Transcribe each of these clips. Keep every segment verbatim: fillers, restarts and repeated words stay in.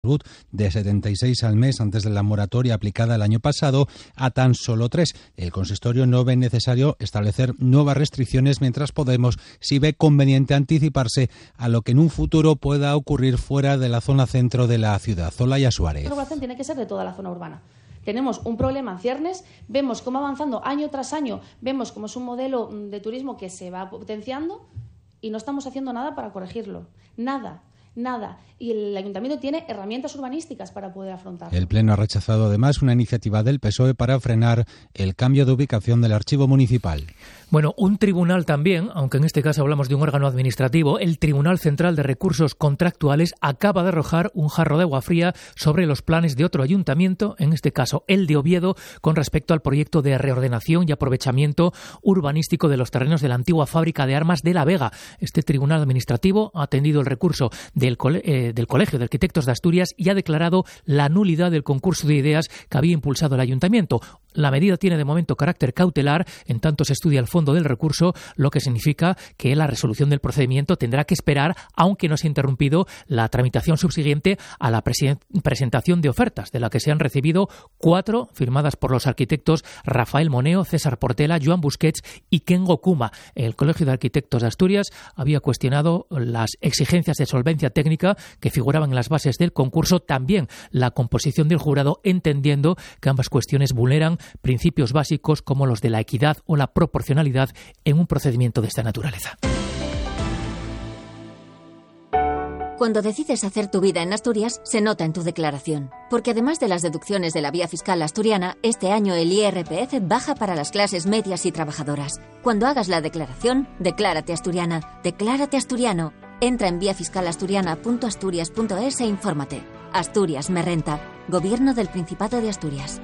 salud de setenta y seis al mes antes de la moratoria aplicada el año pasado a tan solo tres. El consistorio no ve necesario establecer nuevas restricciones, mientras Podemos sí ve conveniente anticiparse a lo que en un futuro pueda ocurrir fuera de la zona centro de la ciudad. Olaya Suárez. La regulación tiene que ser de toda la zona urbana. Tenemos un problema en ciernes, vemos cómo avanzando año tras año, vemos cómo es un modelo de turismo que se va potenciando y no estamos haciendo nada para corregirlo. Nada. Nada. Y el Ayuntamiento tiene herramientas urbanísticas para poder afrontarlo. El Pleno ha rechazado además una iniciativa del P S O E para frenar el cambio de ubicación del archivo municipal. Bueno, un tribunal también, aunque en este caso hablamos de un órgano administrativo, el Tribunal Central de Recursos Contractuales acaba de arrojar un jarro de agua fría sobre los planes de otro ayuntamiento, en este caso el de Oviedo, con respecto al proyecto de reordenación y aprovechamiento urbanístico de los terrenos de la antigua fábrica de armas de La Vega. Este tribunal administrativo ha atendido el recurso del, cole, eh, del Colegio de Arquitectos de Asturias y ha declarado la nulidad del concurso de ideas que había impulsado el ayuntamiento. La medida tiene de momento carácter cautelar, en tanto se estudia el fondo del recurso, lo que significa que la resolución del procedimiento tendrá que esperar, aunque no se ha interrumpido la tramitación subsiguiente a la presentación de ofertas, de la que se han recibido cuatro firmadas por los arquitectos Rafael Moneo, César Portela, Joan Busquets y Kengo Kuma. El Colegio de Arquitectos de Asturias había cuestionado las exigencias de solvencia técnica que figuraban en las bases del concurso, también la composición del jurado, entendiendo que ambas cuestiones vulneran principios básicos como los de la equidad o la proporcionalidad en un procedimiento de esta naturaleza. Cuando decides hacer tu vida en Asturias, se nota en tu declaración. Porque además de las deducciones de la vía fiscal asturiana, este año el I R P F baja para las clases medias y trabajadoras. Cuando hagas la declaración, declárate asturiana, declárate asturiano. Entra en vía fiscal asturiana punto asturias punto es e infórmate. Asturias me renta. Gobierno del Principado de Asturias.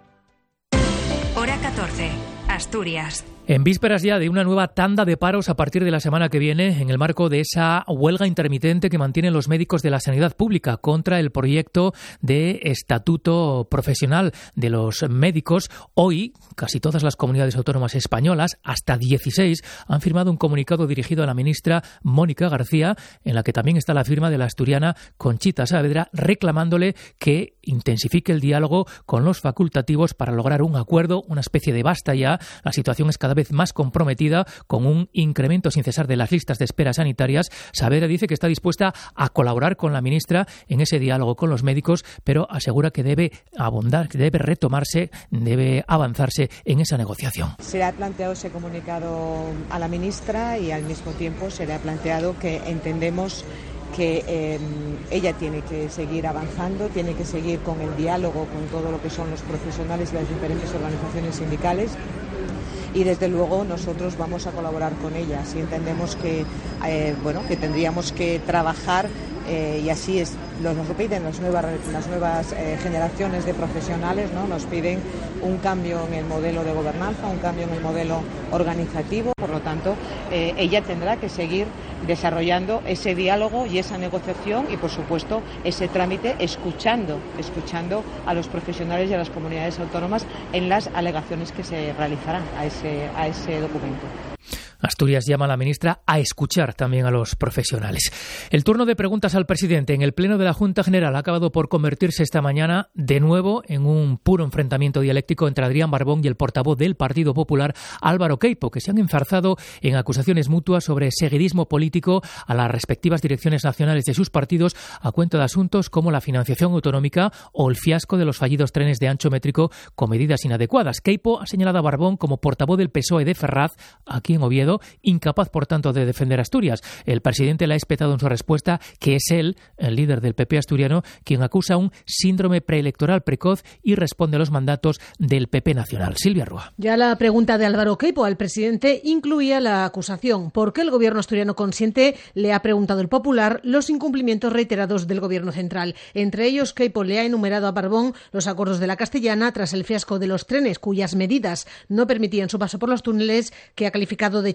Hora catorce. Asturias. En vísperas ya de una nueva tanda de paros a partir de la semana que viene, en el marco de esa huelga intermitente que mantienen los médicos de la sanidad pública contra el proyecto de estatuto profesional de los médicos, hoy casi todas las comunidades autónomas españolas, hasta dieciséis, han firmado un comunicado dirigido a la ministra Mónica García, en la que también está la firma de la asturiana Conchita Saavedra, reclamándole que intensifique el diálogo con los facultativos para lograr un acuerdo, una especie de basta ya. La situación es cada vez más comprometida, con un incremento sin cesar de las listas de espera sanitarias. Saavedra dice que está dispuesta a colaborar con la ministra en ese diálogo con los médicos, pero asegura que debe abundar, que debe retomarse, debe avanzarse en esa negociación. Se le ha planteado ese comunicado a la ministra y al mismo tiempo se le ha planteado que entendemos que eh, ella tiene que seguir avanzando, tiene que seguir con el diálogo con todo lo que son los profesionales y las diferentes organizaciones sindicales. Y desde luego nosotros vamos a colaborar con ella. Si entendemos que eh, bueno que tendríamos que trabajar eh, y así es, lo, nos lo piden las nuevas las nuevas eh, generaciones de profesionales, ¿no? Nos piden un cambio en el modelo de gobernanza, un cambio en el modelo organizativo. Por lo tanto, eh, ella tendrá que seguir desarrollando ese diálogo y esa negociación y, por supuesto, ese trámite, escuchando, escuchando a los profesionales y a las comunidades autónomas en las alegaciones que se realizarán a ese, a ese documento. Asturias llama a la ministra a escuchar también a los profesionales. El turno de preguntas al presidente en el Pleno de la Junta General ha acabado por convertirse esta mañana de nuevo en un puro enfrentamiento dialéctico entre Adrián Barbón y el portavoz del Partido Popular, Álvaro Queipo, que se han enzarzado en acusaciones mutuas sobre seguidismo político a las respectivas direcciones nacionales de sus partidos a cuenta de asuntos como la financiación autonómica o el fiasco de los fallidos trenes de ancho métrico con medidas inadecuadas. Queipo ha señalado a Barbón como portavoz del P S O E de Ferraz, aquí en Oviedo, incapaz, por tanto, de defender Asturias. El presidente le ha espetado en su respuesta que es él, el líder del P P asturiano, quien acusa un síndrome preelectoral precoz y responde a los mandatos del P P nacional. Silvia Rúa. Ya la pregunta de Álvaro Queipo al presidente incluía la acusación. ¿Por qué el gobierno asturiano consiente, le ha preguntado el Popular, los incumplimientos reiterados del gobierno central? Entre ellos, Queipo le ha enumerado a Barbón los acuerdos de la Castellana tras el fiasco de los trenes, cuyas medidas no permitían su paso por los túneles, que ha calificado de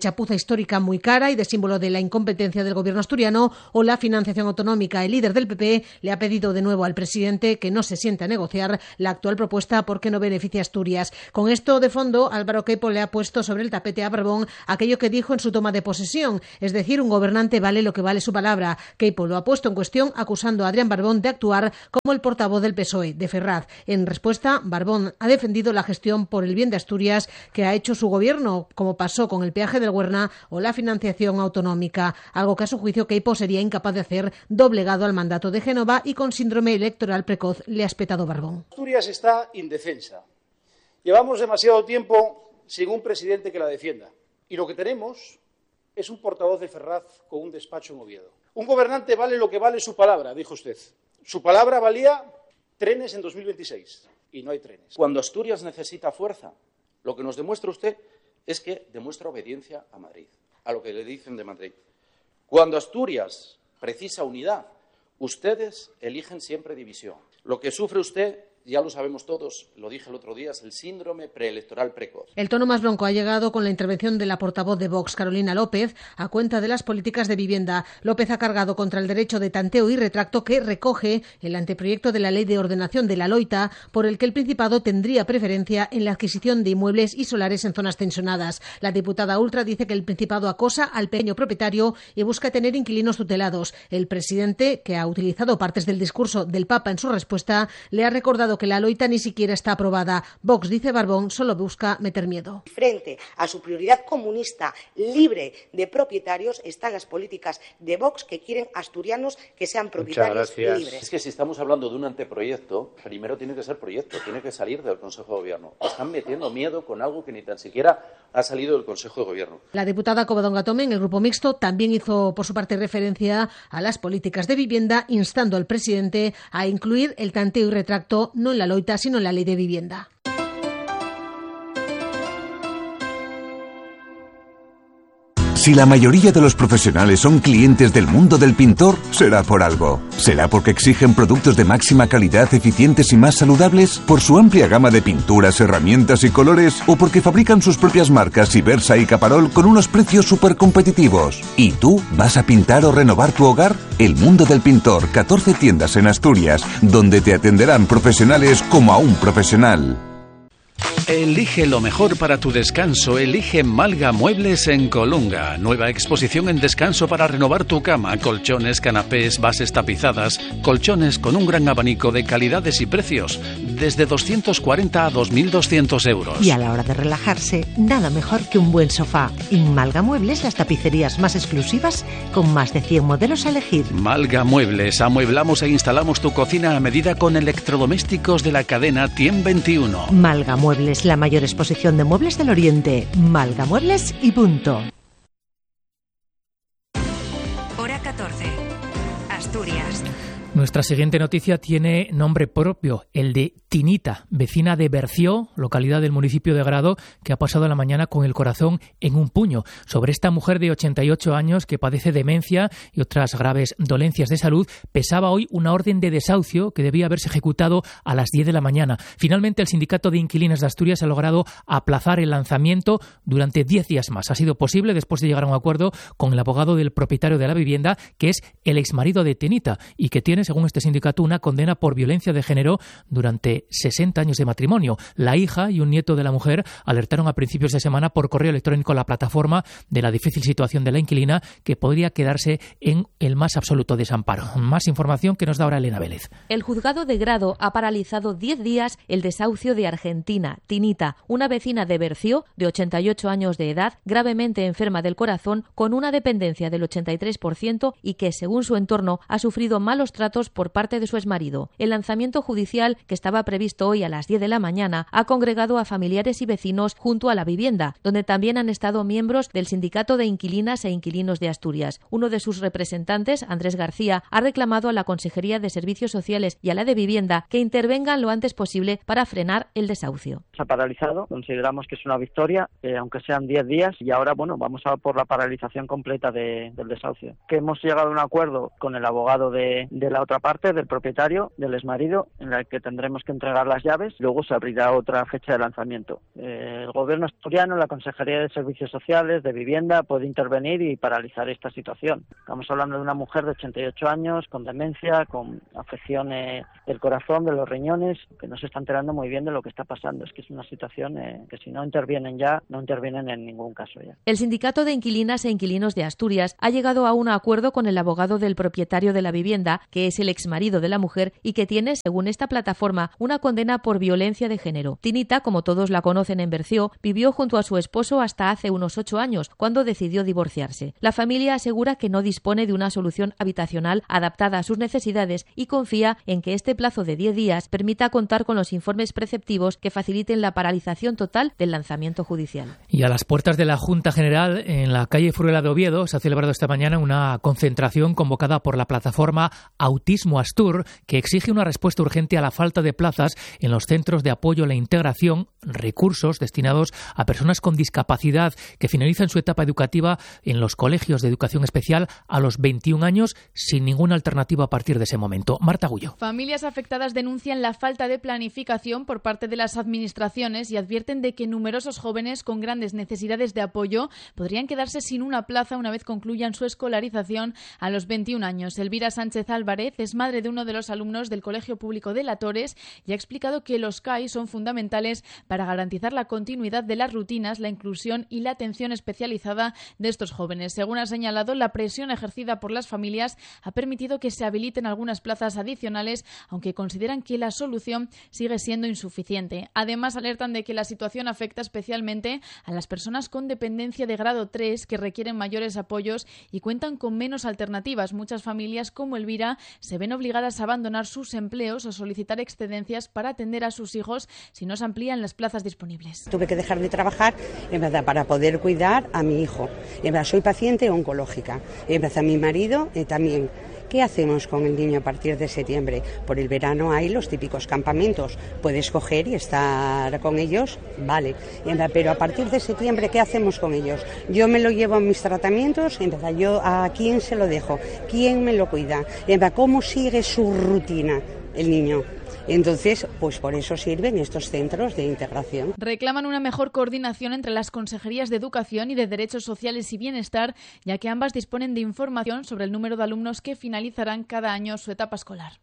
chapuza histórica muy cara y de símbolo de la incompetencia del gobierno asturiano o la financiación autonómica. El líder del P P le ha pedido de nuevo al presidente que no se siente a negociar la actual propuesta porque no beneficia a Asturias. Con esto de fondo, Álvaro Queipo le ha puesto sobre el tapete a Barbón aquello que dijo en su toma de posesión, es decir, un gobernante vale lo que vale su palabra. Queipo lo ha puesto en cuestión acusando a Adrián Barbón de actuar como el portavoz del P S O E, de Ferraz. En respuesta, Barbón ha defendido la gestión por el bien de Asturias que ha hecho su gobierno, como pasó con el peaje del Huerna o la financiación autonómica, algo que a su juicio Queipo sería incapaz de hacer doblegado al mandato de Génova y con síndrome electoral precoz, le ha espetado Barbón. Asturias está indefensa. Llevamos demasiado tiempo sin un presidente que la defienda. Y lo que tenemos es un portavoz de Ferraz con un despacho en Oviedo. Un gobernante vale lo que vale su palabra, dijo usted. Su palabra valía trenes en dos mil veintiséis y no hay trenes. Cuando Asturias necesita fuerza, lo que nos demuestra usted es que demuestra obediencia a Madrid, a lo que le dicen de Madrid. Cuando Asturias precisa unidad, ustedes eligen siempre división. Lo que sufre usted, ya lo sabemos todos, lo dije el otro día, es el síndrome preelectoral precoz. El tono más bronco ha llegado con la intervención de la portavoz de Vox, Carolina López, a cuenta de las políticas de vivienda. López ha cargado contra el derecho de tanteo y retracto que recoge el anteproyecto de la Ley de Ordenación de la Loita, por el que el Principado tendría preferencia en la adquisición de inmuebles y solares en zonas tensionadas. La diputada ultra dice que el Principado acosa al pequeño propietario y busca tener inquilinos tutelados. El presidente, que ha utilizado partes del discurso del Papa en su respuesta, le ha recordado que la Loita ni siquiera está aprobada. Vox, dice Barbón, solo busca meter miedo. Frente a su prioridad comunista libre de propietarios están las políticas de Vox que quieren asturianos que sean propietarios libres. Es que si estamos hablando de un anteproyecto, primero tiene que ser proyecto, tiene que salir del Consejo de Gobierno. Están metiendo miedo con algo que ni tan siquiera ha salido del Consejo de Gobierno. La diputada Covadonga Tome, en el Grupo Mixto, también hizo por su parte referencia a las políticas de vivienda, instando al presidente a incluir el tanteo y retracto no en la Loita, sino en la Ley de Vivienda. Si la mayoría de los profesionales son clientes del mundo del pintor, será por algo. ¿Será porque exigen productos de máxima calidad, eficientes y más saludables? ¿Por su amplia gama de pinturas, herramientas y colores? ¿O porque fabrican sus propias marcas Ibersa y Caparol con unos precios súper competitivos? ¿Y tú vas a pintar o renovar tu hogar? El mundo del pintor, catorce tiendas en Asturias, donde te atenderán profesionales como a un profesional. Elige lo mejor para tu descanso. Elige Malga Muebles en Colunga. Nueva exposición en descanso para renovar tu cama. Colchones, canapés, bases tapizadas. Colchones con un gran abanico de calidades y precios. Desde doscientos cuarenta a dos mil doscientos euros. Y a la hora de relajarse, nada mejor que un buen sofá. En Malga Muebles, las tapicerías más exclusivas con más de cien modelos a elegir. Malga Muebles. Amueblamos e instalamos tu cocina a medida con electrodomésticos de la cadena Tiem veintiuno. Malga Muebles. La mayor exposición de muebles del Oriente. Malga Muebles y punto. Hora catorce. Asturias. Nuestra siguiente noticia tiene nombre propio, el de Tinita, vecina de Berció, localidad del municipio de Grado, que ha pasado la mañana con el corazón en un puño. Sobre esta mujer de ochenta y ocho años que padece demencia y otras graves dolencias de salud, pesaba hoy una orden de desahucio que debía haberse ejecutado a las diez de la mañana. Finalmente, el Sindicato de Inquilinas de Asturias ha logrado aplazar el lanzamiento durante diez días más. Ha sido posible después de llegar a un acuerdo con el abogado del propietario de la vivienda, que es el exmarido de Tinita y que tiene, según este sindicato, una condena por violencia de género durante sesenta años de matrimonio. La hija y un nieto de la mujer alertaron a principios de semana por correo electrónico a la plataforma de la difícil situación de la inquilina, que podría quedarse en el más absoluto desamparo. Más información que nos da ahora Elena Vélez. El juzgado de Grado ha paralizado diez días el desahucio de Argentina, Tinita, una vecina de Berció de ochenta y ocho años de edad, gravemente enferma del corazón, con una dependencia del ochenta y tres por ciento y que, según su entorno, ha sufrido malos tratos por parte de su exmarido. El lanzamiento judicial, que estaba previsto hoy a las diez de la mañana, ha congregado a familiares y vecinos junto a la vivienda, donde también han estado miembros del Sindicato de Inquilinas e Inquilinos de Asturias. Uno de sus representantes, Andrés García, ha reclamado a la Consejería de Servicios Sociales y a la de Vivienda que intervengan lo antes posible para frenar el desahucio. Se ha paralizado, consideramos que es una victoria, eh, aunque sean diez días, y ahora bueno vamos a por la paralización completa de, del desahucio. Que hemos llegado a un acuerdo con el abogado de, de la otra otra parte del propietario, del exmarido, en la que tendremos que entregar las llaves. Luego se abrirá otra fecha de lanzamiento. Eh, el gobierno asturiano, la Consejería de Servicios Sociales, de Vivienda, puede intervenir y paralizar esta situación. Estamos hablando de una mujer de ochenta y ocho años, con demencia, con afecciones del corazón, de los riñones, que no se está enterando muy bien de lo que está pasando. Es que es una situación eh, que si no intervienen ya, no intervienen en ningún caso ya. El Sindicato de Inquilinas e Inquilinos de Asturias ha llegado a un acuerdo con el abogado del propietario de la vivienda, que es el exmarido de la mujer y que tiene, según esta plataforma, una condena por violencia de género. Tinita, como todos la conocen en Berció, vivió junto a su esposo hasta hace unos ocho años, cuando decidió divorciarse. La familia asegura que no dispone de una solución habitacional adaptada a sus necesidades y confía en que este plazo de diez días permita contar con los informes preceptivos que faciliten la paralización total del lanzamiento judicial. Y a las puertas de la Junta General, en la calle Fruela de Oviedo, se ha celebrado esta mañana una concentración convocada por la plataforma Autismo Astur, que exige una respuesta urgente a la falta de plazas en los centros de apoyo a la integración, recursos destinados a personas con discapacidad que finalizan su etapa educativa en los colegios de educación especial a los veintiún años, sin ninguna alternativa a partir de ese momento. Marta Gullo. Familias afectadas denuncian la falta de planificación por parte de las administraciones y advierten de que numerosos jóvenes con grandes necesidades de apoyo podrían quedarse sin una plaza una vez concluyan su escolarización a los veintiún años. Elvira Sánchez Álvarez es madre de uno de los alumnos del Colegio Público de La Torres y ha explicado que los C A I son fundamentales para garantizar la continuidad de las rutinas, la inclusión y la atención especializada de estos jóvenes. Según ha señalado, la presión ejercida por las familias ha permitido que se habiliten algunas plazas adicionales, aunque consideran que la solución sigue siendo insuficiente. Además, alertan de que la situación afecta especialmente a las personas con dependencia de grado tres que requieren mayores apoyos y cuentan con menos alternativas. Muchas familias, como Elvira, se ven obligadas a abandonar sus empleos o solicitar excedencias para atender a sus hijos si no se amplían las plazas disponibles. Tuve que dejar de trabajar en verdad para poder cuidar a mi hijo. En verdad, soy paciente oncológica. En verdad, mi marido eh, también. ¿Qué hacemos con el niño a partir de septiembre? Por el verano hay los típicos campamentos. Puedes coger y estar con ellos, vale. Pero a partir de septiembre, ¿qué hacemos con ellos? Yo me lo llevo a mis tratamientos, ¿yo a quién se lo dejo? ¿Quién me lo cuida? ¿Cómo sigue su rutina el niño? Entonces, pues por eso sirven estos centros de integración. Reclaman una mejor coordinación entre las consejerías de Educación y de Derechos Sociales y Bienestar, ya que ambas disponen de información sobre el número de alumnos que finalizarán cada año su etapa escolar.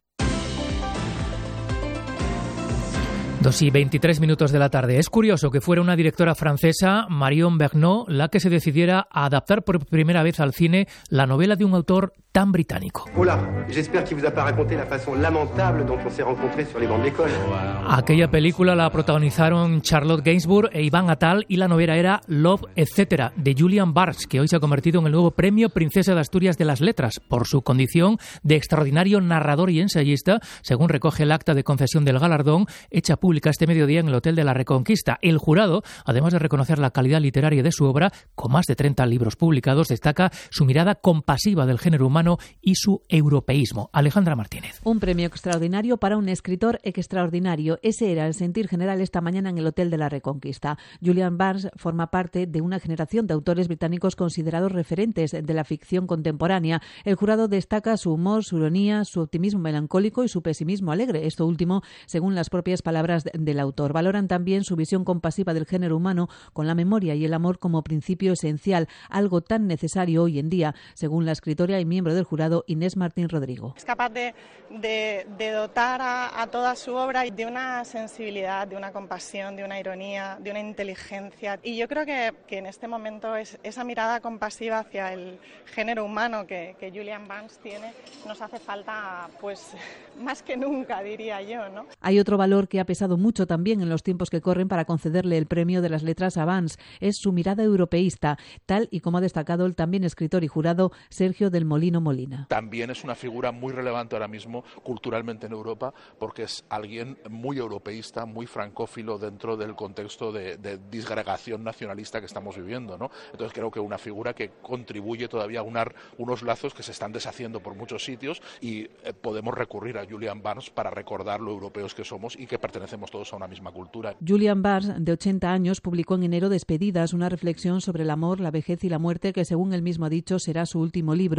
Dos y veintitrés minutos de la tarde. Es curioso que fuera una directora francesa, Marion Bernot, la que se decidiera a adaptar por primera vez al cine la novela de un autor tan británico. Hola, j'espère qu'il vous a pas raconté la façon lamentable dont on s'est rencontrés sur les bancs d'école. Aquella película la protagonizaron Charlotte Gainsbourg e Iván Attal y la novela era Love, etcétera, de Julian Barnes, que hoy se ha convertido en el nuevo premio Princesa de Asturias de las Letras por su condición de extraordinario narrador y ensayista, según recoge el acta de concesión del galardón, hecha pública este mediodía en el Hotel de la Reconquista. El jurado, además de reconocer la calidad literaria de su obra, con más de treinta libros publicados, destaca su mirada compasiva del género humano y su europeísmo. Alejandra Martínez. Un premio extraordinario para un escritor extraordinario. Ese era el sentir general esta mañana en el Hotel de la Reconquista. Julian Barnes forma parte de una generación de autores británicos considerados referentes de la ficción contemporánea. El jurado destaca su humor, su ironía, su optimismo melancólico y su pesimismo alegre. Esto último, según las propias palabras del autor. Valoran también su visión compasiva del género humano, con la memoria y el amor como principio esencial, algo tan necesario hoy en día, según la escritora y miembro del jurado Inés Martín Rodrigo. Es capaz de, de, de dotar a, a toda su obra de una sensibilidad, de una compasión, de una ironía, de una inteligencia. Y yo creo que, que en este momento es, esa mirada compasiva hacia el género humano que, que Julian Barnes tiene nos hace falta, pues, más que nunca, diría yo, ¿no? Hay otro valor que ha pesado mucho también en los tiempos que corren para concederle el premio de las letras a Barnes. Es su mirada europeísta, tal y como ha destacado el también escritor y jurado Sergio del Molino Molina. También es una figura muy relevante ahora mismo culturalmente en Europa, porque es alguien muy europeísta, muy francófilo dentro del contexto de, de disgregación nacionalista que estamos viviendo, ¿no? Entonces creo que una figura que contribuye todavía a unar unos lazos que se están deshaciendo por muchos sitios y eh, podemos recurrir a Julian Barnes para recordar lo europeos que somos y que pertenecemos todos a una misma cultura. Julian Barnes, de ochenta años, publicó en enero Despedidas, una reflexión sobre el amor, la vejez y la muerte que, según él mismo ha dicho, será su último libro. Además,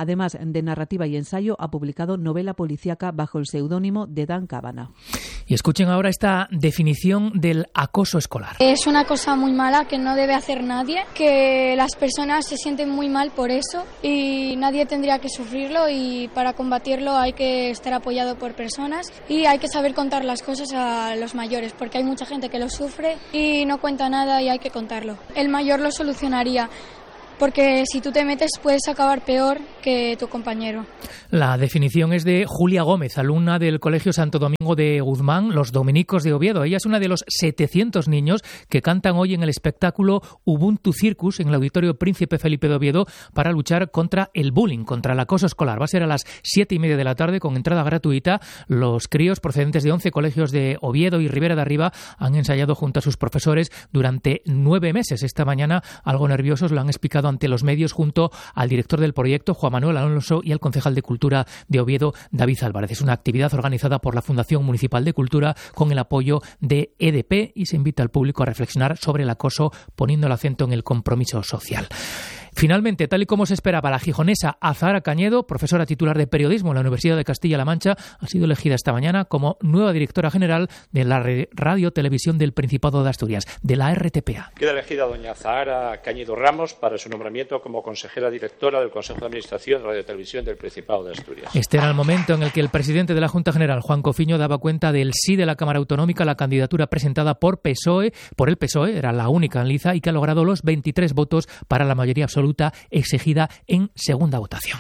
Además de narrativa y ensayo, ha publicado novela policíaca bajo el seudónimo de Dan Cabana. Y escuchen ahora esta definición del acoso escolar. Es una cosa muy mala que no debe hacer nadie, que las personas se sienten muy mal por eso y nadie tendría que sufrirlo, y para combatirlo hay que estar apoyado por personas y hay que saber contar las cosas a los mayores, porque hay mucha gente que lo sufre y no cuenta nada y hay que contarlo. El mayor lo solucionaría, porque si tú te metes puedes acabar peor que tu compañero. La definición es de Julia Gómez, alumna del Colegio Santo Domingo de Guzmán, los Dominicos de Oviedo. Ella es una de los setecientos niños que cantan hoy en el espectáculo Ubuntu Circus en el Auditorio Príncipe Felipe de Oviedo para luchar contra el bullying, contra el acoso escolar. Va a ser a las siete y media de la tarde con entrada gratuita. Los críos procedentes de once colegios de Oviedo y Ribera de Arriba han ensayado junto a sus profesores durante nueve meses. Esta mañana, algo nerviosos, lo han explicado ante los medios junto al director del proyecto, Juan Manuel Alonso, y al concejal de Cultura de Oviedo, David Álvarez. Es una actividad organizada por la Fundación Municipal de Cultura con el apoyo de E D P y se invita al público a reflexionar sobre el acoso poniendo el acento en el compromiso social. Finalmente, tal y como se esperaba, la gijonesa Azahara Cañedo, profesora titular de periodismo en la Universidad de Castilla-La Mancha, ha sido elegida esta mañana como nueva directora general de la Radio Televisión del Principado de Asturias, de la R T P A. Queda elegida doña Azahara Cañedo Ramos para su nombramiento como consejera directora del Consejo de Administración de Radio Televisión del Principado de Asturias. Este era el momento en el que el presidente de la Junta General, Juan Cofiño, daba cuenta del sí de la Cámara Autonómica a la candidatura presentada por P S O E, por el P S O E, era la única en liza y que ha logrado los veintitrés votos para la mayoría absoluta exigida en segunda votación.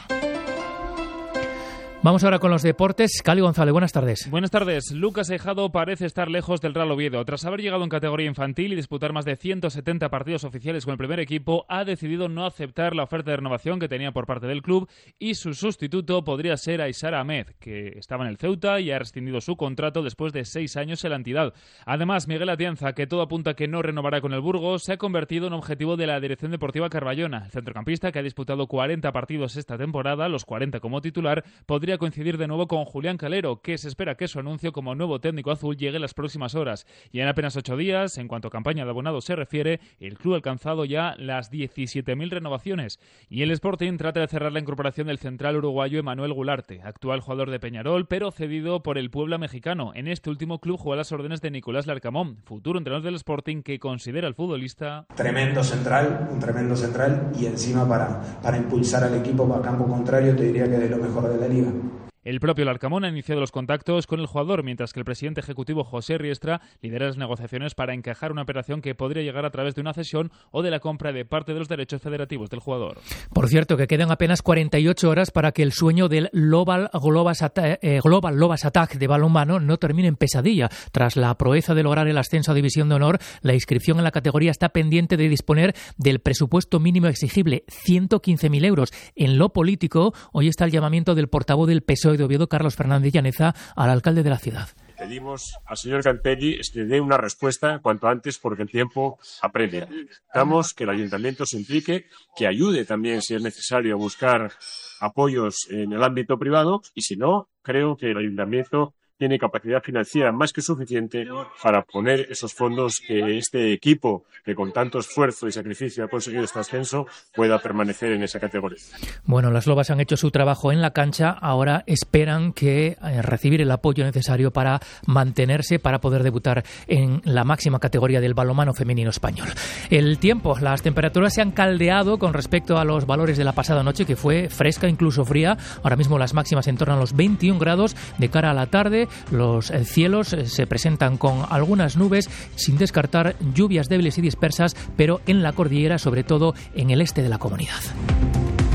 Vamos ahora con los deportes. Cali González, buenas tardes. Buenas tardes. Lucas Aijado parece estar lejos del Real Oviedo. Tras haber llegado en categoría infantil y disputar más de ciento setenta partidos oficiales con el primer equipo, ha decidido no aceptar la oferta de renovación que tenía por parte del club y su sustituto podría ser Aysar Ahmed, que estaba en el Ceuta y ha rescindido su contrato después de seis años en la entidad. Además, Miguel Atienza, que todo apunta que no renovará con el Burgos, se ha convertido en objetivo de la Dirección Deportiva Carballona. El centrocampista, que ha disputado cuarenta partidos esta temporada, los cuarenta como titular, podría coincidir de nuevo con Julián Calero, que se espera que su anuncio como nuevo técnico azul llegue en las próximas horas. Y en apenas ocho días, en cuanto a campaña de abonados se refiere, el club ha alcanzado ya las diecisiete mil renovaciones. Y el Sporting trata de cerrar la incorporación del central uruguayo Emanuel Gularte, actual jugador de Peñarol, pero cedido por el Puebla mexicano. En este último club juega a las órdenes de Nicolás Larcamón, futuro entrenador del Sporting, que considera al futbolista tremendo central, un tremendo central, y encima para, para impulsar al equipo para campo contrario, te diría que es de lo mejor de la liga. El propio Larcamón ha iniciado los contactos con el jugador, mientras que el presidente ejecutivo José Riestra lidera las negociaciones para encajar una operación que podría llegar a través de una cesión o de la compra de parte de los derechos federativos del jugador. Por cierto, que quedan apenas cuarenta y ocho horas para que el sueño del Global Globas Attack, eh, Global Globas Attack de balonmano no termine en pesadilla. Tras la proeza de lograr el ascenso a División de Honor, la inscripción en la categoría está pendiente de disponer del presupuesto mínimo exigible, ciento quince mil euros. En lo político, hoy está el llamamiento del portavoz del P S O E de Oviedo, Carlos Fernández Llaneza, al alcalde de la ciudad. Pedimos al señor Campelli que dé una respuesta cuanto antes porque el tiempo apremia. Necesitamos que el ayuntamiento se implique, que ayude también si es necesario a buscar apoyos en el ámbito privado y si no, creo que el ayuntamiento tiene capacidad financiera más que suficiente para poner esos fondos que este equipo, que con tanto esfuerzo y sacrificio ha conseguido este ascenso, pueda permanecer en esa categoría. Bueno, las Lobas han hecho su trabajo en la cancha, ahora esperan que eh, recibir el apoyo necesario para mantenerse, para poder debutar en la máxima categoría del balonmano femenino español. El tiempo, las temperaturas se han caldeado con respecto a los valores de la pasada noche, que fue fresca, incluso fría. Ahora mismo las máximas en torno a los veintiún grados. De cara a la tarde, los cielos se presentan con algunas nubes, sin descartar lluvias débiles y dispersas, pero en la cordillera, sobre todo en el este de la comunidad.